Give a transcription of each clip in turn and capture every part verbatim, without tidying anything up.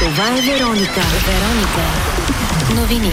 Това е Вероника. Вероника. Новини.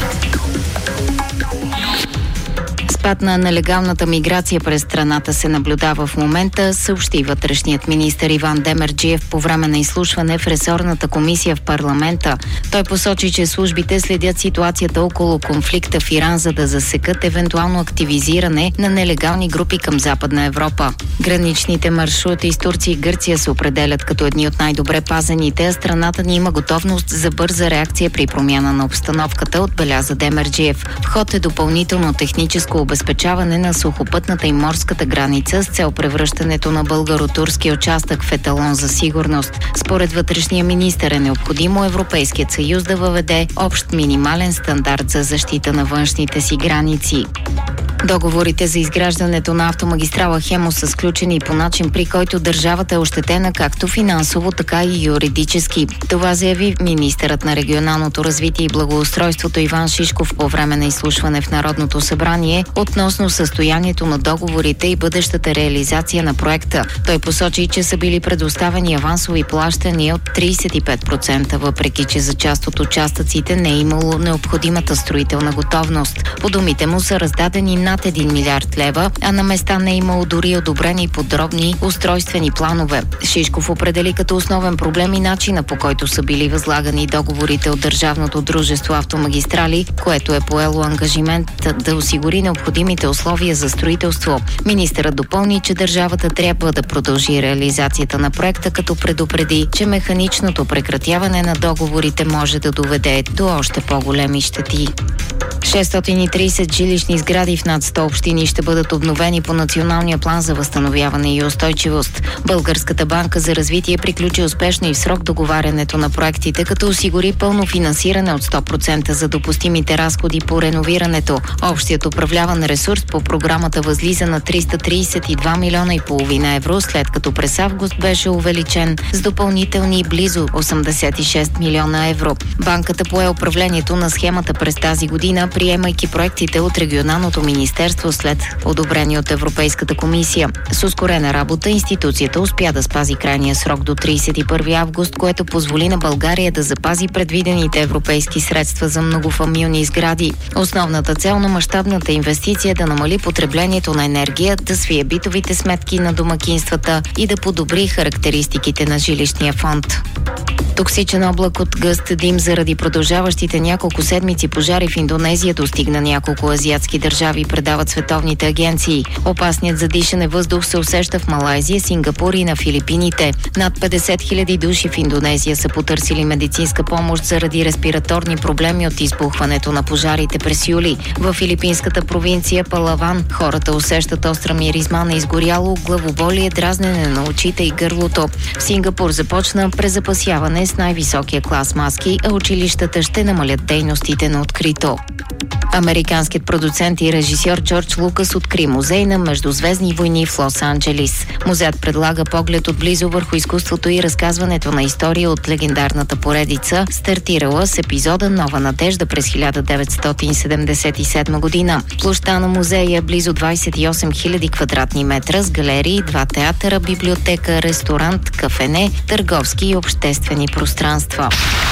Спад на нелегалната миграция през страната се наблюдава в момента, съобщи вътрешният министър Иван Демерджиев по време на изслушване в ресорната комисия в парламента. Той посочи, че службите следят ситуацията около конфликта в Иран, за да засекат евентуално активизиране на нелегални групи към Западна Европа. Граничните маршрути с Турция и Гърция се определят като едни от най-добре пазените, а страната ни има готовност за бърза реакция при промяна на обстановката, отбеляза Демерджиев. В ход е допълнително техническо обезпечаване на сухопътната и морската граница с цел превръщането на българо-турски участък в еталон за сигурност. Според вътрешния министър е необходимо Европейският съюз да въведе общ минимален стандарт за защита на външните си граници. Договорите за изграждането на автомагистрала Хемус са сключени по начин, при който държавата е ощетена както финансово, така и юридически. Това заяви министърът на регионалното развитие и благоустройството Иван Шишков по време на изслушване в Народното събрание относно състоянието на договорите и бъдещата реализация на проекта. Той посочи, че са били предоставени авансови плащания от трийсет и пет процента, въпреки че за част от участъците не е имало необходимата строителна готовност. По думите му са раздадени над един милиард лева, а на места не е имало дори одобрени подробни устройствени планове. Шишков определи като основен проблем и начина, по който са били възлагани договорите от Държавното дружество Автомагистрали, което е поело ангажимент да осигури необходимите условия за строителство. Министърът допълни, че държавата трябва да продължи реализацията на проекта, като предупреди, че механичното прекратяване на договорите може да доведе до още по-големи щети. шестстотин и трийсет жилищни сгради в над сто общини ще бъдат обновени по Националния план за възстановяване и устойчивост. Българската банка за развитие приключи успешно и в срок договарянето на проектите, като осигури пълно финансиране от сто процента за допустимите разходи по реновирането. Общият управляван ресурс по програмата възлиза на триста трийсет и два милиона и половина евро, след като през август беше увеличен с допълнителни близо осемдесет и шест милиона евро. Банката пое управлението на схемата през тази година, приемайки проектите от регионалното министерство след одобрение от Европейската комисия. С ускорена работа институцията успя да спази крайния срок до трийсет и първи август, което позволи на България да запази предвидените европейски средства за многофамилни сгради. Основната цел на мащабната инвестиция е да намали потреблението на енергия, да свие битовите сметки на домакинствата и да подобри характеристиките на жилищния фонд. Токсичен облак от гъст дим заради продължаващите няколко седмици пожари в Индонезия достигна няколко азиатски държави, предават световните агенции. Опасният за дишане въздух се усеща в Малайзия, Сингапур и на Филипините. Над петдесет хиляди души в Индонезия са потърсили медицинска помощ заради респираторни проблеми от избухването на пожарите през юли. В филипинската провинция Палаван хората усещат остра миризма на изгоряло, главоболие, дразнене на очите и гърлото. В Сингапур започна презапасяване с най-високия клас маски, а училищата ще намалят дейностите на открито. Американският продуцент и режисьор Джордж Лукас откри музей на междузвездни войни в Лос-Анджелис. Музеят предлага поглед отблизо върху изкуството и разказването на история от легендарната поредица, стартирала с епизода Нова надежда през хиляда деветстотин седемдесет и седма година. Площта на музея е близо двайсет и осем хиляди квадратни метра с галерии, два театъра, библиотека, ресторант, кафене, търговски и обществени пространства.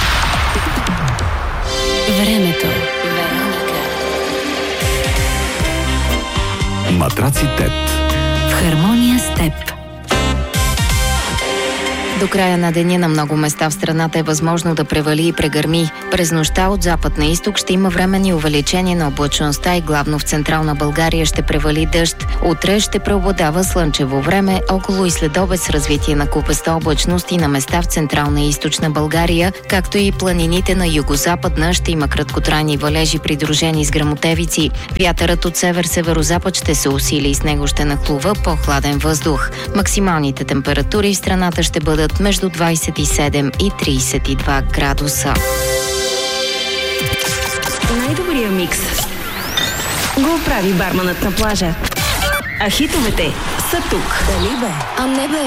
Времето. Матраци ТЕТ. В хармония с теб. До края на деня на много места в страната е възможно да превали и прегърми. През нощта от запад на изток ще има временни увеличение на облачността и главно в централна България ще превали дъжд. Утре ще преобладава слънчево време, около и следобед с развитие на купеста облачност и на места в централна и източна България, както и планините на югозападна ще има краткотрайни валежи, придружени с гръмотевици. Вятърът от север-северозапад ще се усили и с него ще нахлува по-хладен въздух. Максималните температури в страната ще бъдат между двайсет и седем и трийсет и два градуса. Най-добрият микс го прави барманът на плажа. А хитовете са тук. Дали бе? А не бе.